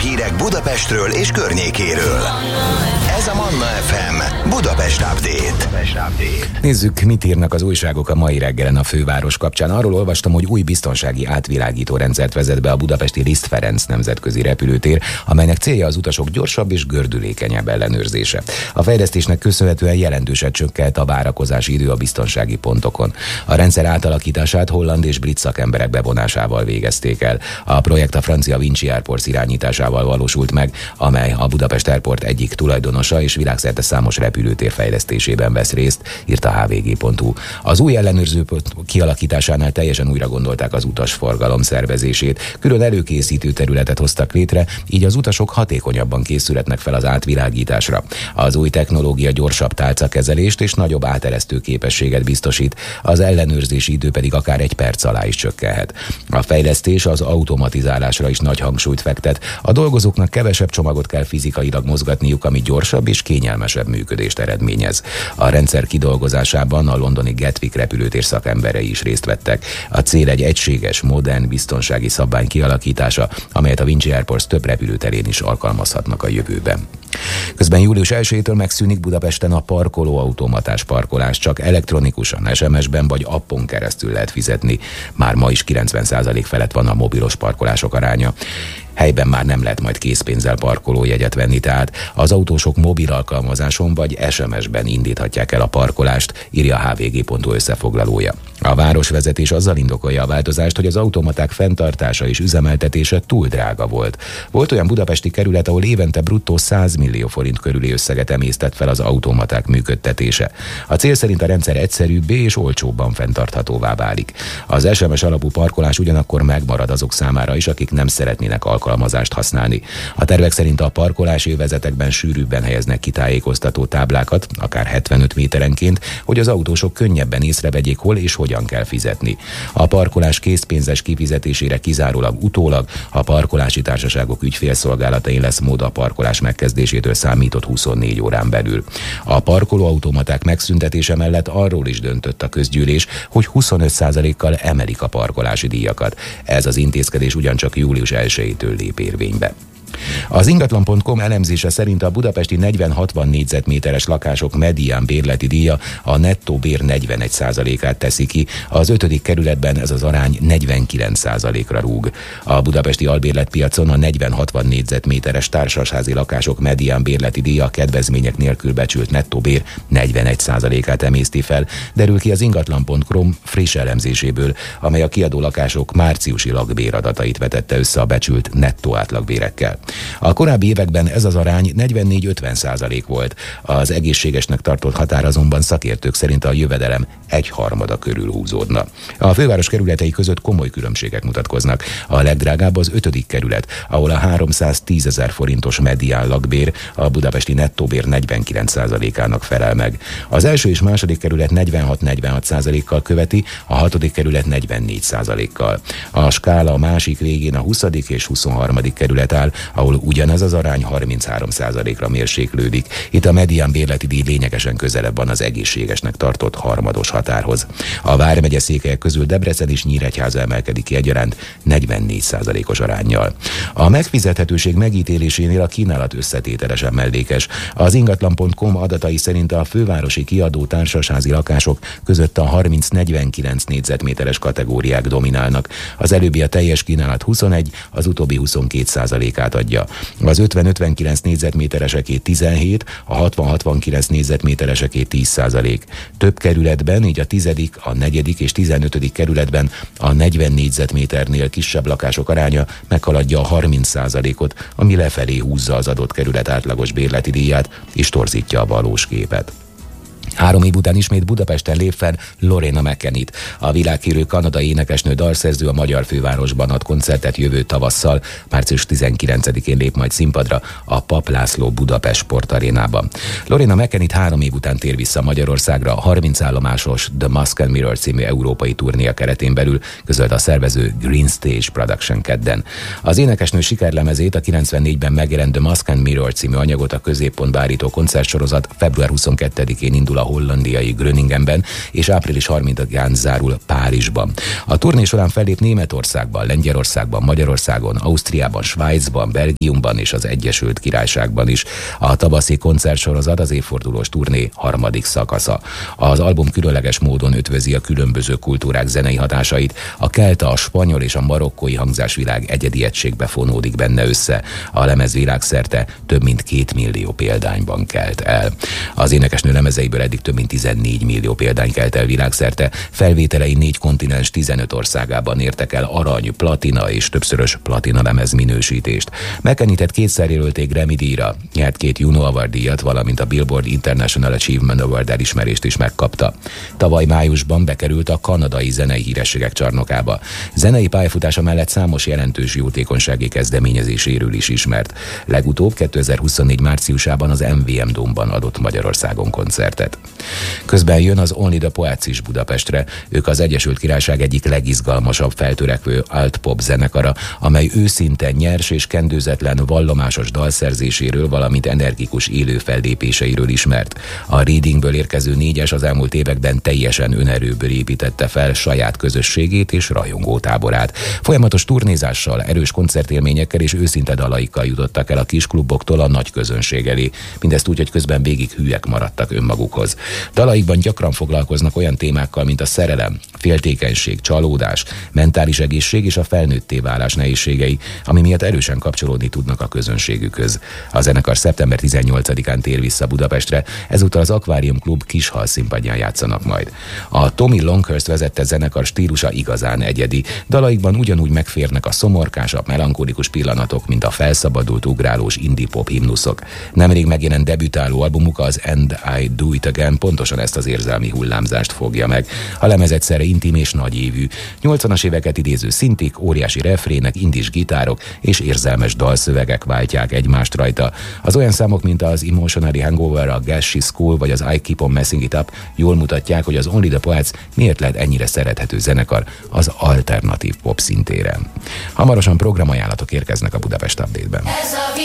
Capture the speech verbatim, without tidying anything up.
hírek Budapestről és környékéről. Ez a Manna ef em Budapest Update. Nézzük, mit írnak az újságok a mai reggelen a főváros kapcsán. Arról olvastam, hogy új biztonsági átvilágító rendszert vezet be a budapesti Liszt Ferenc nemzetközi repülőtér, amelynek célja az utasok gyorsabb és gördülékenyebb ellenőrzése. A fejlesztésnek köszönhetően jelentősen csökkent a várakozási idő a biztonsági pontokon. A rendszer átalakítását holland és brit szakemberek bevonásával végezték el. A projekt a francia Vinci Airports irányításával valósult meg, amely a Budapest Airport egyik tulajdonosa és világszerte számos repülőtér fejlesztésében vesz részt, írta há vé gé pont hú. Az új ellenőrző kialakításánál teljesen újra gondolták az utasforgalom szervezését, külön előkészítő területet hoztak létre, így az utasok hatékonyabban készülhetnek fel az átvilágításra. Az új technológia gyorsabb tálcakezelést és nagyobb áteresztő képességet biztosít, az ellenőrzési idő pedig akár egy perc alá is csökkenhet. A fejlesztés az automatizálásra is nagy hangsúlyt fektet. A dolgozóknak kevesebb csomagot kell fizikailag mozgatniuk, ami gyorsabb és kényelmesebb működést eredményez. A rendszer kidolgozásában a londoni Gatwick repülőtér szakemberei is részt vettek. A cél egy egységes, modern, biztonsági szabvány kialakítása, amelyet a Vinci Airports több repülőterén is alkalmazhatnak a jövőben. Közben július elsejétől megszűnik Budapesten a parkolóautomatás parkolás, csak elektronikusan, es em es-ben vagy appon keresztül lehet fizetni. Már ma is kilencven százalék felett van a mobilos parkolások aránya. Helyben már nem lehet majd készpénzzel parkolójegyet venni, tehát az autósok mobil alkalmazáson vagy es em es-ben indíthatják el a parkolást, írja a há vé gé pont hú összefoglalója. A városvezetés azzal indokolja a változást, hogy az automaták fenntartása és üzemeltetése túl drága volt. Volt olyan budapesti kerület, ahol évente bruttó száz millió forint körüli összeget emésztett fel az automaták működtetése. A cél szerint a rendszer egyszerűbbé és olcsóbban fenntarthatóvá válik. Az es em es alapú parkolás ugyanakkor megmarad azok számára is, akik nem szeretnének alkalmazást használni. A tervek szerint a parkolási övezetekben sűrűbben helyeznek ki tájékoztató táblákat, akár hetvenöt méterenként, hogy az autósok könnyebben észrevegyék, hol és hogyan kell fizetni. A parkolás készpénzes kifizetésére kizárólag utólag a parkolási társaságok ügyfélszolgálatain lesz mód a parkolás megkezdésétől számított huszonnégy órán belül. A parkolóautomaták megszüntetése mellett arról is döntött a közgyűlés, hogy huszonöt százalékkal emelik a parkolási díjakat. Ez az intézkedés ugyancsak július elsejétől lép érvénybe. Az ingatlan pont com elemzése szerint a budapesti negyven-hatvan négyzetméteres lakások medián bérleti díja a nettó bér negyvenegy százalékát teszi ki, az ötödik kerületben ez az arány negyvenkilenc százalékra rúg. A budapesti albérletpiacon a negyven-hatvan négyzetméteres társasházi lakások medián bérleti díja kedvezmények nélkül becsült nettó bér negyvenegy százalékát emészti fel, derül ki az ingatlan pont com friss elemzéséből, amely a kiadó lakások márciusi lakbéradatait vetette össze a becsült nettó átlagbérekkel. A korábbi években ez az arány negyvennégy-ötven százalék volt. Az egészségesnek tartott határ azonban szakértők szerint a jövedelem egyharmada körül húzódna. A főváros kerületei között komoly különbségek mutatkoznak. A legdrágább az ötödik kerület, ahol a háromszáztízezer forintos medián lakbér a budapesti nettóbér negyvenkilenc százalékának felel meg. Az első és második kerület negyvenhat-negyvenhat százalékkal követi, a hatodik kerület negyvennégy százalékkal. A skála másik végén a huszadik és huszonharmadik kerület áll, ahol ugyanez az arány harminchárom százalékra mérséklődik. Itt a medián bérleti díj lényegesen közelebb van az egészségesnek tartott harmados határhoz. A vármegye székelyek közül Debrecen és Nyíregyháza emelkedik ki egyaránt negyvennégy százalékos aránnyal. A megfizethetőség megítélésénél a kínálat összetételesen mellékes. Az ingatlan pont com adatai szerint a fővárosi kiadó társasházi lakások között a harminc-negyvenkilenc négyzetméteres kategóriák dominálnak. Az előbbi a teljes kínálat huszonegy, az utóbbi huszonkét százalékát adja. Az ötven-ötvenkilenc négyzetmétereseké tizenhét, a hatvan-hatvankilenc négyzetmétereseké tíz százalék. Több kerületben, így a tizedik, a negyedik és tizenötödik kerületben a negyven négyzetméternél kisebb lakások aránya meghaladja a harminc százalékot, ami lefelé húzza az adott kerület átlagos bérleti díját és torzítja a valós képet. Három év után ismét Budapesten lép fel Lorena McKennitt. A világhírű kanadai énekesnő dalszerző a magyar fővárosban ad koncertet jövő tavasszal, március tizenkilencedikén lép majd színpadra a Papp László Budapest Sportarénában. Lorena McKennitt három év után tér vissza Magyarországra a harminc állomásos The Mask and Mirror című európai turnéja keretén belül, közölte a szervező Green Stage Production kedden. Az énekesnő sikerlemezét, a kilencvennégyben megjelent The Mask and Mirror című anyagot a középpontba állító koncertsorozat február huszonkettedikén indul a hollandiai Groningenben, és április harmincadikán zárul Párizsban. A turné során fellép Németországban, Lengyelországban, Magyarországon, Ausztriában, Svájcban, Belgiumban és az Egyesült Királyságban is. A tavaszi koncertsorozat az évfordulós turné harmadik szakasza. Az album különleges módon ötvözi a különböző kultúrák zenei hatásait, a kelta, a spanyol és a marokkói hangzásvilág egyedi egységbe fonódik benne össze. A lemez világszerte több mint két millió példányban kelt el. Az énekesnő lemezeiből eddig több mint tizennégy millió példány kelt el világszerte, felvételei négy kontinens tizenöt országában értek el arany, platina és többszörös platina lemez minősítést. McKennitet kétszer jelölték Grammy-díjra, nyert két Juno Award díjat, valamint a Billboard International Achievement Award elismerést is megkapta. Tavaly májusban bekerült a kanadai zenei hírességek csarnokába. Zenei pályafutása mellett számos jelentős jótékonysági kezdeményezéséről is ismert. Legutóbb kétezer-huszonnégy márciusában az em vé em Dome-ban adott Magyarországon koncertet. Közben jön az Only the Poets is Budapestre. Ők az Egyesült Királyság egyik legizgalmasabb feltörekvő alt-pop zenekara, amely őszinte, nyers és kendőzetlen vallomásos dalszerzéséről, valamint energikus élő fellépéseiről ismert. A Readingből érkező négyes az elmúlt években teljesen önerőből építette fel saját közösségét és rajongótáborát. Folyamatos turnézással, erős koncertélményekkel és őszinte dalaikkal jutottak el a kiskluboktól a nagy közönség elé. Mindezt úgy, hogy közben végig hülyek maradtak önmagukhoz. Dalaikban gyakran foglalkoznak olyan témákkal, mint a szerelem, féltékenység, csalódás, mentális egészség és a felnőtté válás nehézségei, ami miatt erősen kapcsolódni tudnak a közönségükhöz. A zenekar szeptember tizennyolcadikán tér vissza Budapestre, ezúttal az Aquarium Klub Kishal színpadján játszanak majd. A Tommy Longhurst vezette zenekar stílusa igazán egyedi. Dalaikban ugyanúgy megférnek a szomorkásabb, melankolikus pillanatok, mint a felszabadult, ugrálós indie pop himnuszok. Nemrég megjelent debütáló albumuk, az And I Do It Again pontosan ezt az érzelmi hullámzást fogja meg. A lemez egyszerre intim és nagyívű. nyolcvanas éveket idéző szintik, óriási refrének, indis gitárok és érzelmes dalszövegek váltják egymást rajta. Az olyan számok, mint az Emotionally Hangover, a Gas She's Cool vagy az I Keep On Messing It Up jól mutatják, hogy az Only the Poets miért lehet ennyire szerethető zenekar az alternatív pop szintéren. Hamarosan programajánlatok érkeznek a Budapest Update-ben.